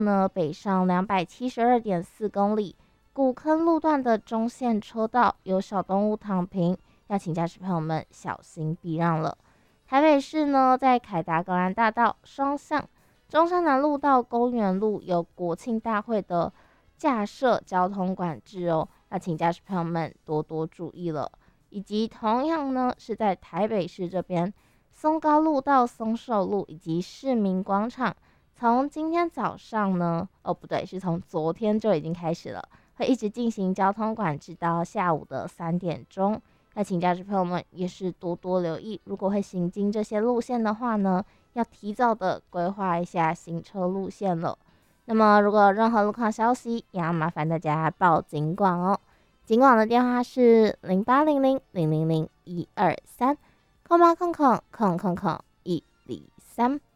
呢北上272.4公里，古坑路段的中线车道有小动物躺平，要请驾驶朋友们小心避让了。台北市呢，在凯达格兰大道双向中山南路到公园路有国庆大会的架设交通管制哦，要请驾驶朋友们多多注意了。以及同样呢是在台北市这边，松高路到松寿路以及市民广场，从今天早上呢，不对，是从昨天就已经开始了，会一直进行交通管制到下午的3点钟。那请驾驶朋友们也是多多留意，如果会行经这些路线的话呢，要提早的规划一下行车路线了。那么如果有任何路况消息，也要麻烦大家报警广哦。警广的电话是0800000123，0800000123。